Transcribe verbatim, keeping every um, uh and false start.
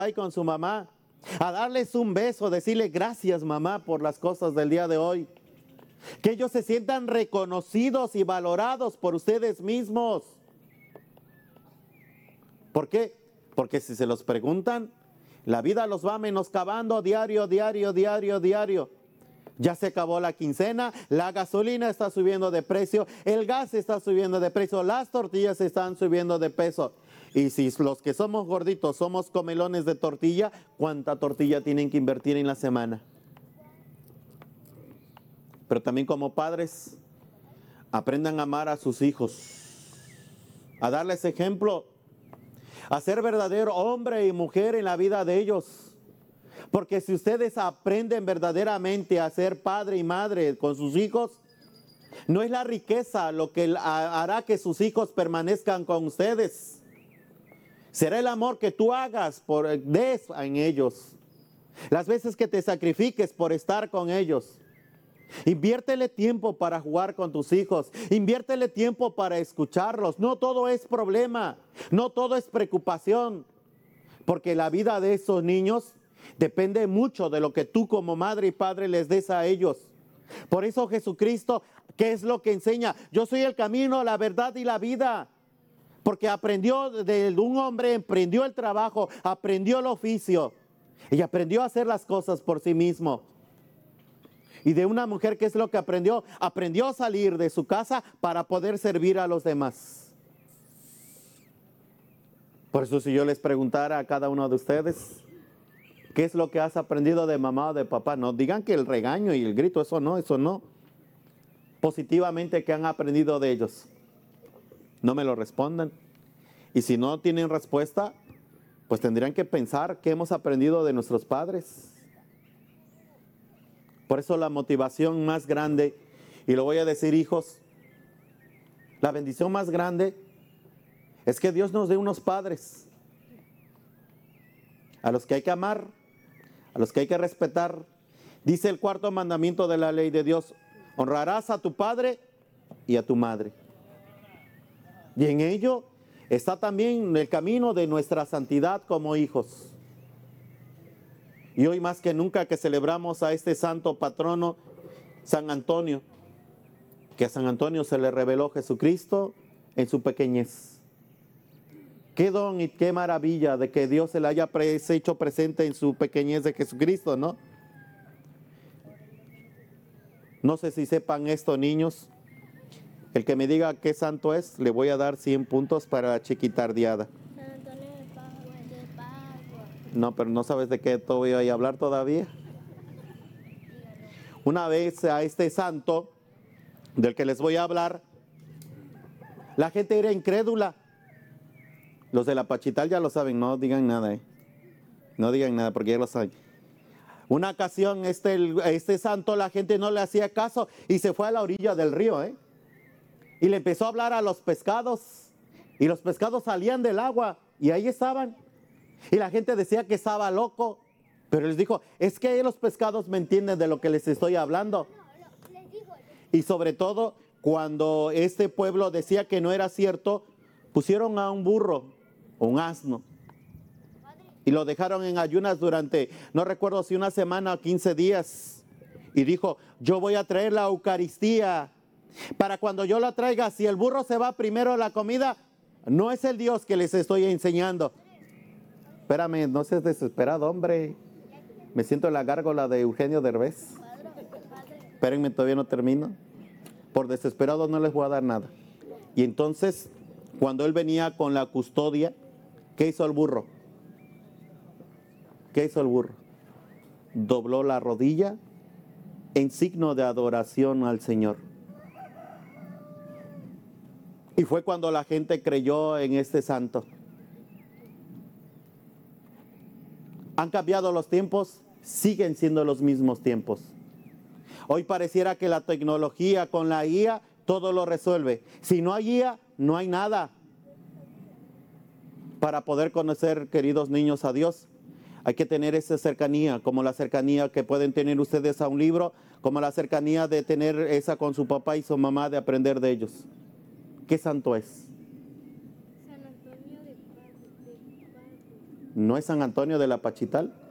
y con su mamá, a darles un beso, decirle gracias mamá por las cosas del día de hoy. Que ellos se sientan reconocidos y valorados por ustedes mismos. ¿Por qué? Porque si se los preguntan, la vida los va menoscabando diario, diario, diario, diario. Ya se acabó la quincena, la gasolina está subiendo de precio, el gas está subiendo de precio, las tortillas están subiendo de peso. Y si los que somos gorditos somos comelones de tortilla, ¿cuánta tortilla tienen que invertir en la semana? Pero también como padres, aprendan a amar a sus hijos, a darles ejemplo, a ser verdadero hombre y mujer en la vida de ellos. Porque si ustedes aprenden verdaderamente a ser padre y madre con sus hijos, no es la riqueza lo que hará que sus hijos permanezcan con ustedes. Será el amor que tú hagas por des en ellos. Las veces que te sacrifiques por estar con ellos. Inviértele tiempo para jugar con tus hijos. Inviértele tiempo para escucharlos. No todo es problema. No todo es preocupación. Porque la vida de esos niños depende mucho de lo que tú como madre y padre les des a ellos. Por eso Jesucristo, ¿qué es lo que enseña? Yo soy el camino, la verdad y la vida. Porque aprendió de un hombre, emprendió el trabajo, aprendió el oficio y aprendió a hacer las cosas por sí mismo. Y de una mujer, ¿qué es lo que aprendió? Aprendió a salir de su casa para poder servir a los demás. Por eso si yo les preguntara a cada uno de ustedes, ¿qué es lo que has aprendido de mamá o de papá? No digan que el regaño y el grito, eso no, eso no. Positivamente, ¿qué han aprendido de ellos? No me lo respondan. Y si no tienen respuesta, pues tendrían que pensar qué hemos aprendido de nuestros padres. Por eso la motivación más grande, y lo voy a decir hijos, la bendición más grande es que Dios nos dé unos padres a los que hay que amar, a los que hay que respetar. Dice el cuarto mandamiento de la ley de Dios: honrarás a tu padre y a tu madre. Y en ello está también el camino de nuestra santidad como hijos. Y hoy más que nunca que celebramos a este santo patrono, San Antonio, que a San Antonio se le reveló Jesucristo en su pequeñez. Qué don y qué maravilla de que Dios se le haya hecho presente en su pequeñez de Jesucristo, ¿no? No sé si sepan esto, niños. El que me diga qué santo es, le voy a dar cien puntos para la chiquitardeada. No, pero no sabes de qué te voy a hablar todavía. Una vez a este santo del que les voy a hablar, la gente era incrédula. Los de la Pachital ya lo saben, no digan nada, ¿eh? No digan nada porque ya lo saben. Una ocasión este, este santo, la gente no le hacía caso y se fue a la orilla del río, ¿eh? Y le empezó a hablar a los pescados. Y los pescados salían del agua y ahí estaban. Y la gente decía que estaba loco. Pero les dijo, es que los pescados me entienden de lo que les estoy hablando. Y sobre todo, cuando este pueblo decía que no era cierto, pusieron a un burro, un asno. Y lo dejaron en ayunas durante, no recuerdo si una semana o quince días. Y dijo, yo voy a traer la Eucaristía. Para cuando yo la traiga, si el burro se va primero a la comida, no es el Dios que les estoy enseñando. Espérame, no seas desesperado, hombre. Me siento en la gárgola de Eugenio Derbez. Espérenme, todavía no termino. Por desesperado no les voy a dar nada. Y entonces, cuando él venía con la custodia, ¿qué hizo el burro? ¿Qué hizo el burro? Dobló la rodilla en signo de adoración al Señor. Y fue cuando la gente creyó en este santo. ¿Han cambiado los tiempos? Siguen siendo los mismos tiempos. Hoy pareciera que la tecnología con la I A todo lo resuelve. Si no hay I A, no hay nada. Para poder conocer, queridos niños, a Dios, hay que tener esa cercanía, como la cercanía que pueden tener ustedes a un libro, como la cercanía de tener esa con su papá y su mamá, de aprender de ellos. ¿Qué santo es? San Antonio de Padua. ¿No es San Antonio de la Pachital?